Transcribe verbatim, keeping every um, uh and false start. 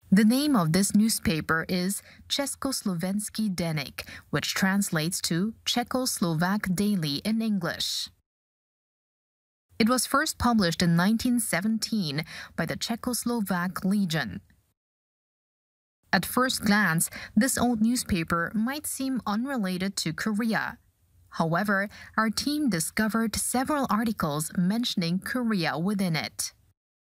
The name of this newspaper is Československý deník, which translates to Czechoslovak Daily in English. It was first published in nineteen seventeen by the Czechoslovak Legion. At first glance, this old newspaper might seem unrelated to Korea. However, our team discovered several articles mentioning Korea within it.